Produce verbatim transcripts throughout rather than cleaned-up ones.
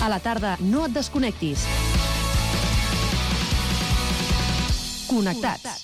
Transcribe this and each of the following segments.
A la tarda, no et desconnectis. Connectats.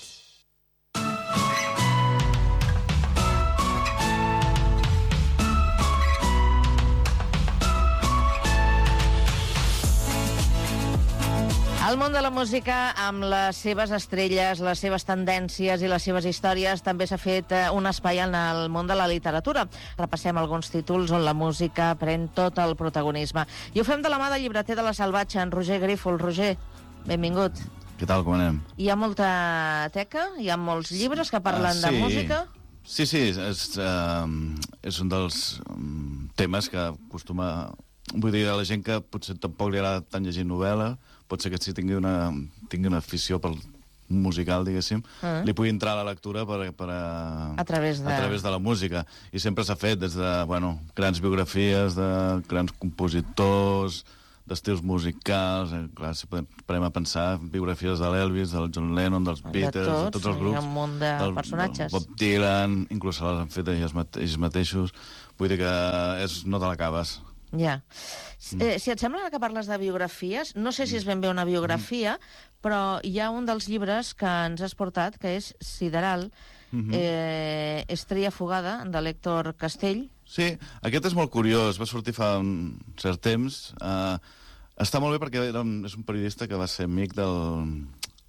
El món de la música, amb les seves estrelles, les seves tendències i les seves històries, també s'ha fet un espai en el món de la literatura. Repassem alguns títols on la música pren tot el protagonisme. I ho fem de la mà del llibreter de La Salvatge, en Roger Grífol. Roger, benvingut. Què tal, com anem? Hi ha molta teca? Hi ha molts llibres que parlen uh, sí. de música? Sí, sí, és, uh, és un dels um, temes que acostuma... Vull dir, a la gent que potser tampoc li agrada tant llegir novel·la, pot ser que si tingui una, tingui una afició pel musical, diguéssim, uh-huh. li pugui entrar a la lectura per, per a, a, través de... a través de la música. I sempre s'ha fet des de, bueno, grans biografies de grans compositors, d'estils musicals, eh, clar, si podem, podem pensar biografies de l'Elvis, del John Lennon, dels Beatles, de tots, de tots els grups. Hi ha un munt de del, personatges. Del Bob Dylan, inclús les han fet ells, mate ells mateixos. Vull dir que és, no te l'acabes. Ja. Eh, si et sembla que parles de biografies, no sé si és ben bé una biografia, però hi ha un dels llibres que ens has portat, que és Sideral, mm-hmm. eh, Estrella fugada, de l'Héctor Castell. Sí, aquest és molt curiós, va sortir fa un cert temps. Uh, està molt bé perquè era un, és un periodista que va ser amic del...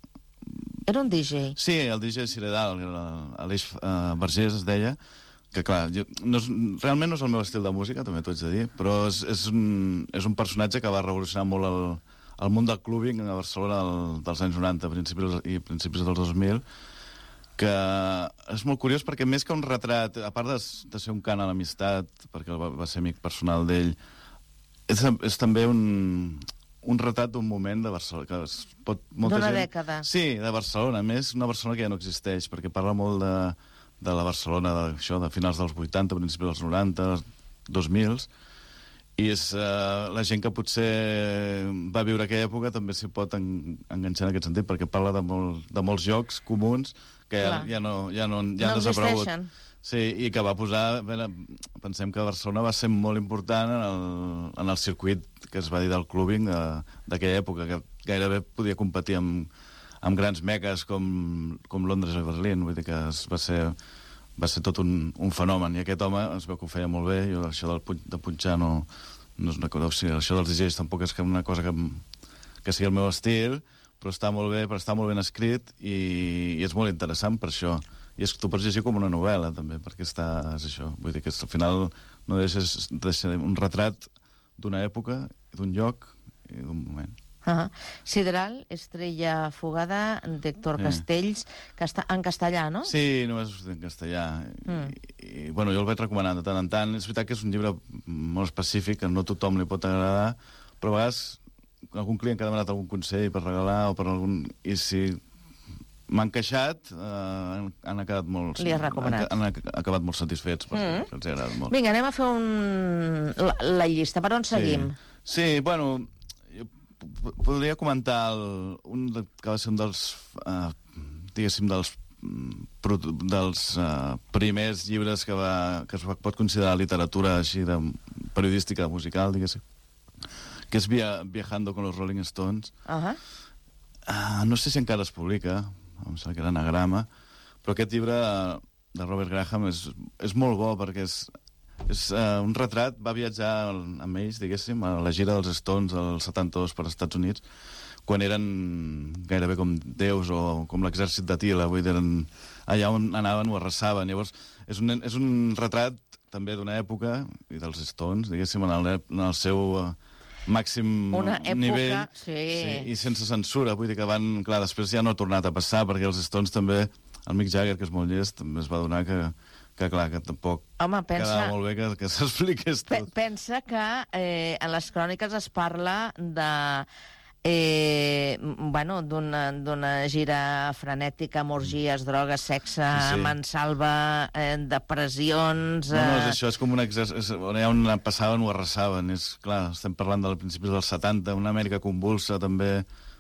Era un D J. Sí, el D J Sideral, Aleix uh, Vergés es deia, que clar, jo, no és, realment no és el meu estil de música, també t'ho haig de dir, però és, és, un, és un personatge que va revolucionar molt el, el món del clubbing a Barcelona del, dels anys noranta principis, i principis dels dos mil, que és molt curiós perquè més que un retrat, a part de, de ser un cant a l'amistat, perquè va, va ser amic personal d'ell, és, és també un, un retrat d'un moment de Barcelona. Que es pot, molta D'una gent, dècada. Sí, de Barcelona, a més una Barcelona que ja no existeix, perquè parla molt de de la Barcelona de, això, de finals dels vuitanta, principis dels noranta, dos mil, i és uh, la gent que potser va viure aquella època també s'hi pot en, enganxar en aquest sentit, perquè parla de, molt, de molts jocs comuns que ja, ja no, ja no, ja no han desaparegut. Existeixen. Sí, i que va posar... Bé, pensem que Barcelona va ser molt important en el, en el circuit que es va dir del clubbing d'aquella època, que gairebé podia competir amb amb grans meques com, com Londres o Berlín, vull dir que es va ser, va ser tot un, un fenomen, i aquest home es veu que ho feia molt bé, i això del, de punxar no, no és una cosa, o sigui, això dels D Js tampoc és que una cosa que, que sigui el meu estil, però està molt bé, però està molt ben escrit, i, i és molt interessant per això, i és que tu pots llegir com una novel·la també, perquè està, és això, vull dir que al final no deixes, deixes un retrat d'una època, d'un lloc i d'un moment. Uh-huh. Sideral, Estrella fugada, d'Héctor sí. Castells, que està en castellà, no? Sí, només en castellà. Mm. I, i, bueno, jo el vaig recomanar de tant en tant. És veritat que és un llibre molt específic, que no a tothom li pot agradar, però a vegades algun client que ha demanat algun consell per regalar o per algun... I si m'han queixat, eh, han acabat molt... Li has recomanat. Han, han acabat molt satisfets, perquè mm. els ha agradat molt. Vinga, anem a fer un... la, la llista. Per on seguim? Sí, sí, bueno... Podria comentar el, un de, que va ser un dels uh, diguéssim dels dels uh, primers llibres que, va, que es pot considerar literatura així de periodística musical, diguéssim, que és Via, Viajando con los Rolling Stones. Uh-huh. uh, no sé si encara es publica, em sembla que era anagrama, però aquest llibre de Robert Graham és, és molt bo perquè és És uh, un retrat, va viatjar amb ells, diguéssim, a la gira dels Stones del setanta-dos per als Estats Units, quan eren gairebé com déus o com l'exèrcit d'Atila, vull dir, eren allà on anaven ho arrasaven. Llavors, és un, és un retrat també d'una època, i dels Stones, diguéssim, en el, en el seu uh, màxim Una època, nivell, sí. sí, i sense censura, vull dir que van, clar, després ja no ha tornat a passar, perquè els Stones també, el Mick Jagger, que és molt llest, també es va donar que que clar, que tampoc Home, pensa, quedava molt bé que, que s'expliqués tot. Pensa que eh, en les cròniques es parla de eh, bueno, d'una gira frenètica, morgies, drogues, sexe, sí. mansalva, eh, depressions... Eh... No, no, és això, és com un exercici, on allà on passaven ho arrasaven, és clar, estem parlant dels principis dels setanta, una Amèrica convulsa també,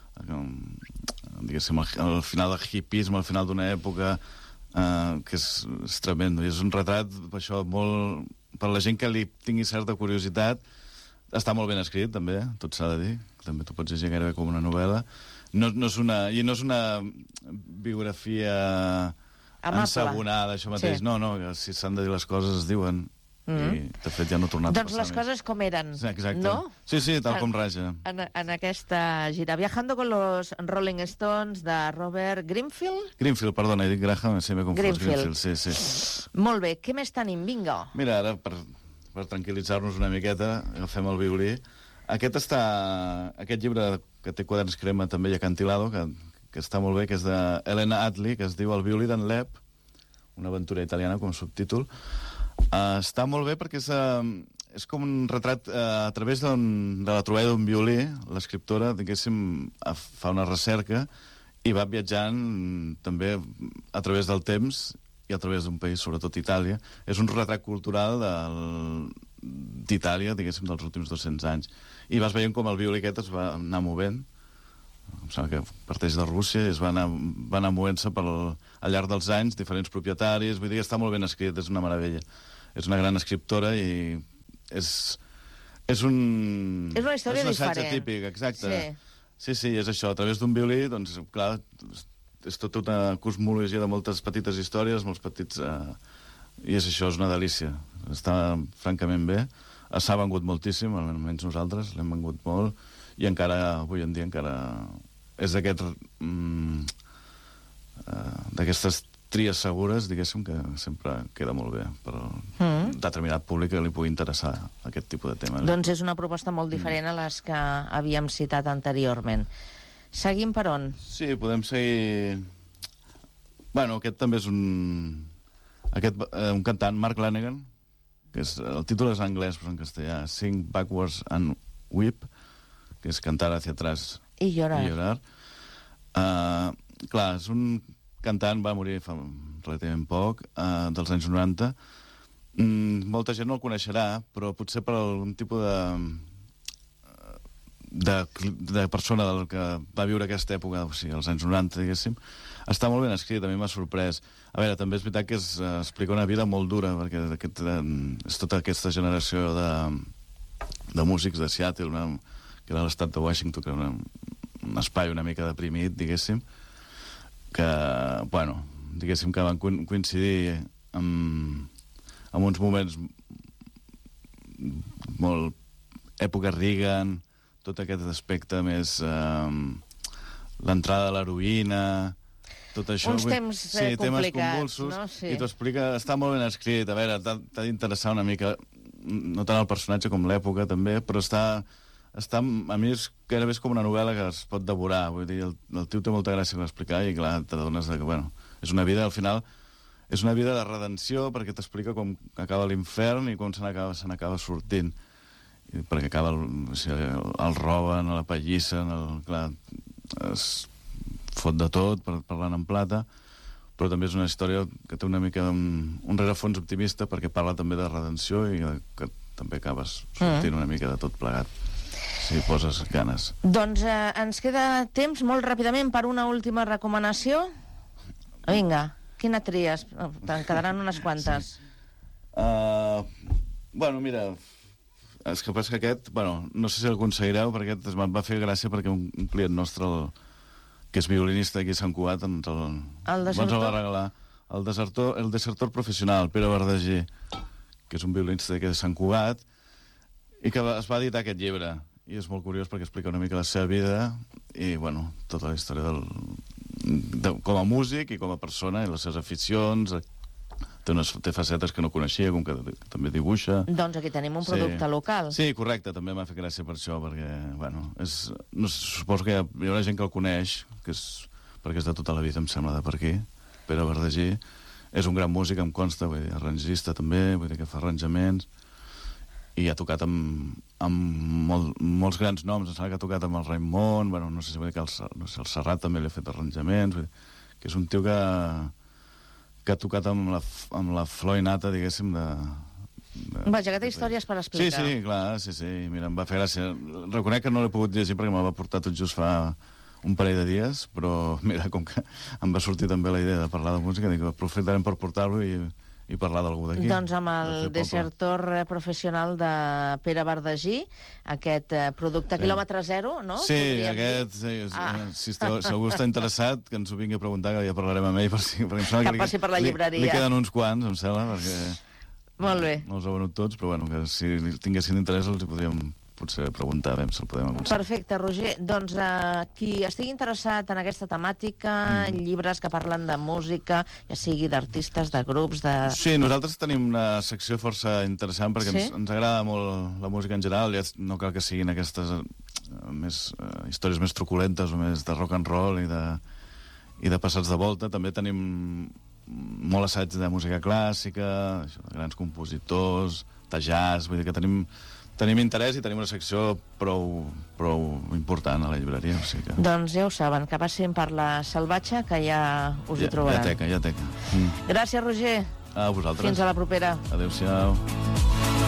diguéssim, al final del hippisme, al final d'una època... Uh, que és, és tremendo, i és un retrat això, molt, per la gent que li tingui certa curiositat, està molt ben escrit, també, tot s'ha de dir. També t'ho pots llegir gairebé com una novel·la. No, no és una, I no és una biografia amable, ensabonada, això mateix. Sí. No, no, si s'han de dir les coses es diuen. Mm-hmm. I, de fet, ja no ha tornat doncs a passar les coses com eren, exacte. No? Sí, sí, tal com raja. En, en aquesta gira. Viajando con los Rolling Stones, de Robert Greenfield? Greenfield, perdona, he dit Graham, sí, m'he confós. Greenfield. Greenfield, sí, sí. Molt bé, què més tenim? Vinga. Mira, ara, per, per tranquil·litzar-nos una miqueta, agafem el violí. Aquest està... Aquest llibre, que té quaderns crema, també i acantilado, que, que està molt bé, que és de Elena Attlee, que es diu El violí d'en Lepp, una aventura italiana com a subtítol. Uh, està molt bé perquè és, uh, és com un retrat uh, a través de la trobada d'un violí. L'escriptora, diguéssim, fa una recerca i va viatjant també a través del temps i a través d'un país, sobretot Itàlia. És un retrat cultural d'Itàlia, diguéssim, dels últims dos-cents anys. I vas veient com el violí aquest es va anar movent. Em sembla que parteix de Rússia i es va anar, va anar movent-se pel, al llarg dels anys, diferents propietaris. Vull dir que està molt ben escrit, és una meravella. És una gran escriptora i és, és un... És una història és un diferent. típic, exacte. Sí. sí, sí, és això. A través d'un violí, doncs, clar, és tota una cosmologia de moltes petites històries, molts petits... Eh, I és això, és una delícia. Està francament bé. S'ha vengut moltíssim, almenys nosaltres, l'hem vengut molt, i encara, avui en dia, encara és d'aquest... Mm, uh, d'aquestes tries segures, diguéssim, que sempre queda molt bé per mm. determinat públic que li pugui interessar aquest tipus de temes. Doncs és una proposta molt diferent a les que havíem citat anteriorment. Seguim per on? Sí, podem seguir... Bueno, aquest també és un... Aquest, eh, un cantant, Mark Lanegan, que és... El títol és anglès, però en castellà. Sing Backwards and Weep, que és cantar hacia atrás i llorar. I llorar. Uh, clar, és un cantant, va morir fa relativament poc, uh, dels anys noranta. Mm, molta gent no el coneixerà, però potser per algun tipus de, de, de persona del que va viure aquesta època, o sigui, als anys noranta, diguéssim, està molt ben escrit, a mi m'ha sorprès. A veure, també és veritat que es, uh, explica una vida molt dura, perquè aquest, uh, és tota aquesta generació de, de músics de Seattle, una, que era l'estat de Washington, que era una, un espai una mica deprimit, diguéssim, que, bueno, diguéssim que van coincidir amb, amb uns moments molt... època Reagan, tot aquest aspecte més... Eh, l'entrada de l'heroïna, tot això... Uns temps sí, eh, temes complicats, convulsos, no? Sí. I t'ho explica... Està molt ben escrit, a veure, t'ha d'interessar una mica, no tant el personatge com l'època, també, però està... Està, a mi és, gairebé és com una novel·la que es pot devorar. Vull dir, el, el tio té molta gràcia per explicar i, clar, t'adones que, bueno, és una vida, al final, és una vida de redenció perquè t'explica com acaba l'infern i com se n'acaba se n'acaba sortint. I perquè acaba, el, o sigui, el, el roben, la pallissen, el, clar, es fot de tot, parlant en plata, però també és una història que té una mica un, un rerefons optimista perquè parla també de redenció i que també acabes sortint mm. una mica de tot plegat. Si poses ganes. Doncs eh, ens queda temps molt ràpidament per una última recomanació. Vinga, quina tries? Te'n quedaran unes quantes. Sí. Uh, bueno, mira, és que passa que aquest, bueno, no sé si el aconseguireu, perquè aquest em va fer gràcia perquè un, un client nostre, el, que és violinista aquí a Sant Cugat, ens el, el ens el va regalar. El desertor, el desertor professional, Pere Verdaguer, que és un violinista aquí de Sant Cugat, i que es va editar aquest llibre. I és molt curiós perquè explica una mica la seva vida i, bueno, tota la història del, de, com a músic i com a persona i les seves aficions. Té, unes, té facetes que no coneixia, com que, que també dibuixa. Doncs aquí tenim un producte sí. local. Sí, correcte, també m'ha fet gràcia per això, perquè, bueno, és, no, suposo que hi ha, hi haurà gent que el coneix, que és, perquè és de tota la vida, em sembla, de per aquí. Pere Verdaguer és un gran músic, em consta, vull dir, arrangista també, vull dir que fa arranjaments, i ha tocat amb, amb molt, molts grans noms. Em sembla que ha tocat amb el Raimon, bueno, no sé si vull dir que el, no sé, el Serrat també li ha fet arranjaments, vull dir, que és un tio que, que ha tocat amb la, amb la flor i nata, diguéssim, de... de Vaja, aquesta història és per explicar. Sí, sí, clar, sí, sí. Mira, em va fer gràcia. Reconec que no l'he pogut llegir perquè me'l va portar tot just fa un parell de dies, però mira, com que em va sortir també la idea de parlar de música, dic, aprofitarem per portar-lo i, i parlar d'algú d'aquí. Doncs amb el Desertor professional de Pere Bardagí, aquest eh, producte sí. quilòmetre zero, no? Sí, Podríem aquest, sí, ah. si, esteu, si algú està interessat, que ens ho vingui a preguntar, que ja parlarem amb ell, per si, perquè em sembla que, que passi per la llibreria. Li, li queden uns quants, em sembla, perquè molt bé. No els ha venut tots, però bueno, que si tinguessin interès els hi podríem potser preguntar, a veure si el podem aconseguir. Perfecte, Roger. Doncs uh, qui estigui interessat en aquesta temàtica, mm. llibres que parlen de música, ja sigui d'artistes, de grups, de... Sí, nosaltres tenim una secció força interessant perquè sí? ens, ens agrada molt la música en general, ja no cal que siguin aquestes uh, més, uh, històries més truculentes o més de rock and roll i de, i de passats de volta. També tenim molt assaig de música clàssica, això, de grans compositors, de jazz, vull dir que tenim... Tenim interès i tenim una secció prou, prou important a la llibreria. O sigui que... Doncs ja ho saben, que passin per la Salvatge, que ja us ja, hi trobaran. Ja teca, ja teca. Mm. Gràcies, Roger. A vosaltres. Fins a la propera. Adéu-siau.